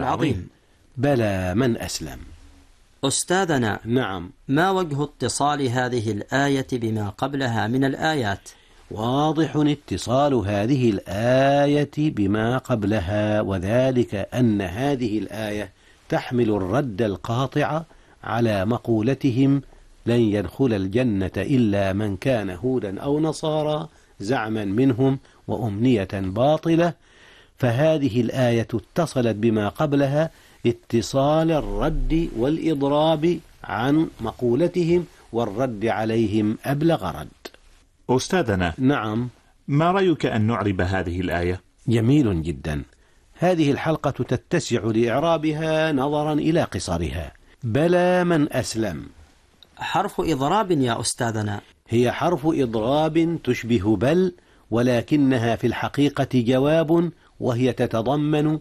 العظيم. بلى من أسلم. أستاذنا، نعم. ما وجه اتصال هذه الآية بما قبلها من الآيات؟ واضح اتصال هذه الآية بما قبلها، وذلك أن هذه الآية تحمل الرد القاطع على مقولتهم لن يدخل الجنة إلا من كان هودا أو نصارى، زعما منهم وأمنية باطلة. فهذه الآية اتصلت بما قبلها اتصال الرد والإضراب عن مقولتهم والرد عليهم أبلغ رد. أستاذنا، نعم. ما رأيك أن نعرب هذه الآية؟ جميل جدا. هذه الحلقة تتسع لإعرابها نظرا إلى قصرها. بلى من أسلم حرف إضراب يا أستاذنا. هي حرف إضراب تشبه بل، ولكنها في الحقيقة جواب، وهي تتضمن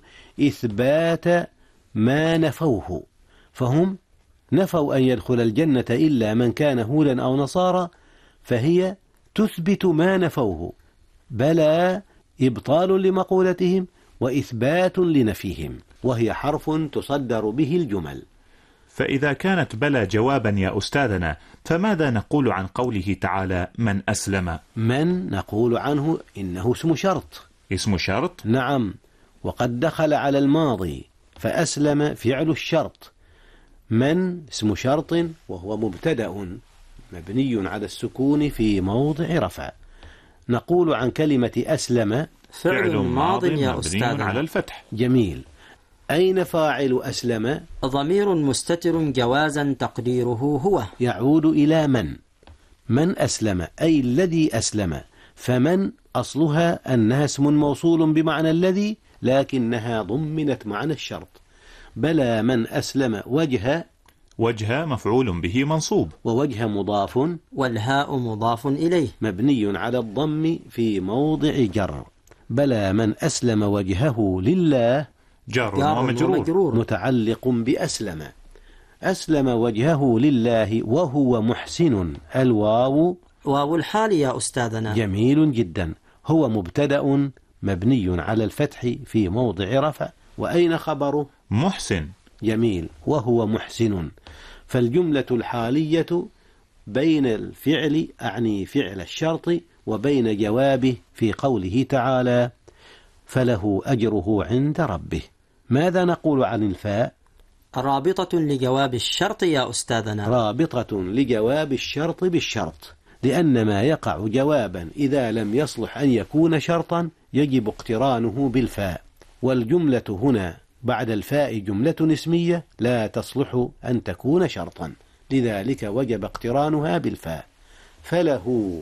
إثبات ما نفوه. فهم نفوا أن يدخل الجنة إلا من كان هودا أو نصارى، فهي تثبت ما نفوه. بلى إبطال لمقولتهم وإثبات لنفيهم، وهي حرف تصدر به الجمل. فإذا كانت بلى جوابا يا أستاذنا، فماذا نقول عن قوله تعالى من أسلم؟ من نقول عنه إنه اسم شرط. اسم شرط؟ نعم، وقد دخل على الماضي، فأسلم فعل الشرط. من اسم شرط وهو مبتدأ مبني على السكون في موضع رفع. نقول عن كلمة أسلم فعل ماض يا مبني أستاذنا على الفتح. جميل. أين فاعل أسلم؟ ضمير مستتر جوازا تقديره هو. يعود إلى من أسلم أي الذي أسلم. فمن أصلها أنها اسم موصول بمعنى الذي، لكنها ضمنت معنى الشرط. بلى من أسلم وجه مفعول به منصوب، ووجه مضاف، والهاء مضاف إليه مبني على الضم في موضع جر. بلى من أسلم وجهه لله جار ومجرور متعلق بأسلم. أسلم وجهه لله وهو محسن، الواو واو الحال يا أستاذنا. جميل جدا. هو مبتدأ مبني على الفتح في موضع رفع. وأين خبره؟ محسن. جميل. وهو محسن. فالجملة الحالية بين الفعل أعني فعل الشرط وبين جوابه في قوله تعالى فله أجره عند ربه. ماذا نقول عن الفاء؟ رابطة لجواب الشرط يا أستاذنا. رابطة لجواب الشرط بالشرط، لأن ما يقع جوابا إذا لم يصلح أن يكون شرطا يجب اقترانه بالفاء، والجملة هنا بعد الفاء جملة اسمية لا تصلح أن تكون شرطا، لذلك وجب اقترانها بالفاء. فله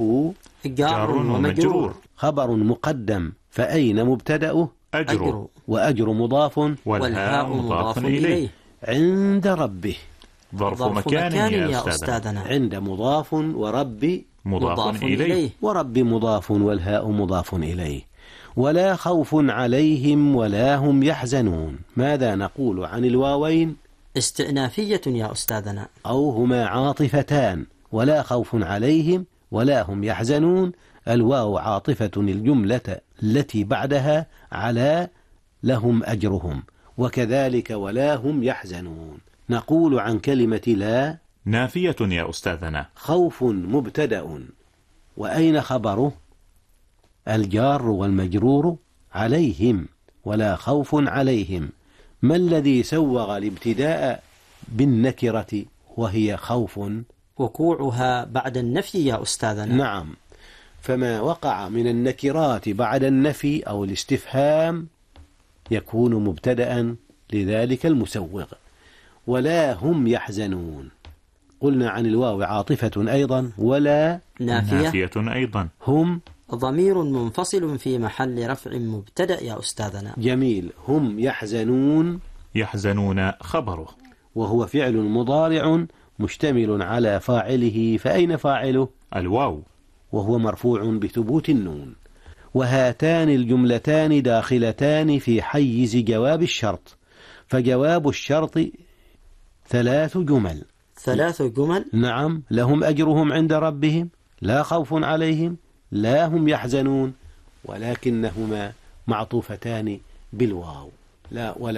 جار ومجرور خبر مقدم، فأين مبتدأه؟ أجر، وأجر مضاف، والهاء مضاف إليه. عند ربه ظرف مكان يا أستاذنا. عند مضاف ورب مضاف إليه، ورب مضاف والهاء مضاف إليه. ولا خوف عليهم ولا هم يحزنون. ماذا نقول عن الواوين؟ استئنافية يا أستاذنا، أو هما عاطفتان. ولا خوف عليهم ولا هم يحزنون، الواو عاطفة الجملة التي بعدها على لهم أجرهم، وكذلك ولا هم يحزنون. نقول عن كلمة لا نافية يا أستاذنا. خوف مبتدأ، وأين خبره؟ الجار والمجرور عليهم، ولا خوف عليهم. ما الذي سوغ الابتداء بالنكرة وهي خوف؟ وقوعها بعد النفي يا أستاذنا. نعم، فما وقع من النكرات بعد النفي أو الاستفهام يكون مبتدأ لذلك المسوغ. ولا هم يحزنون. قلنا عن الواو عاطفة أيضا، ولا نافية أيضا. هم ضمير منفصل في محل رفع مبتدأ يا أستاذنا. جميل. هم يحزنون خبره، وهو فعل مضارع مشتمل على فاعله. فأين فاعله؟ الواو، وهو مرفوع بثبوت النون. وهاتان الجملتان داخلتان في حيز جواب الشرط. فجواب الشرط 3 جمل. 3 جمل؟ نعم. لهم أجرهم عند ربهم، لا خوف عليهم، لا هم يحزنون، ولكنهما معطوفتان بالواو. لا ولا